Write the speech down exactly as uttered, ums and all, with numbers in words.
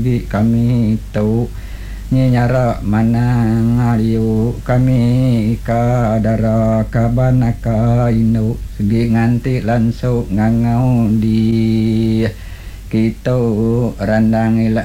segi kami tau nyara mana ngaliu kami kadara kabanaka inu segi nganti lansu ngangau di kita randang ila